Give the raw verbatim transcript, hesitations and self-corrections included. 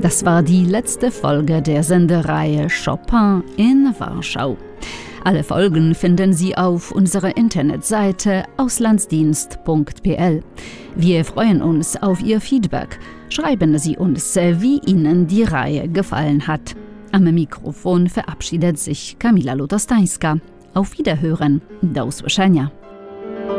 Das war die letzte Folge der Sendereihe Chopin in Warschau. Alle Folgen finden Sie auf unserer Internetseite auslandsdienst punkt p l. Wir freuen uns auf Ihr Feedback. Schreiben Sie uns, wie Ihnen die Reihe gefallen hat. Am Mikrofon verabschiedet sich Kamila Lutostańska. Auf Wiederhören. Do usłyszenia.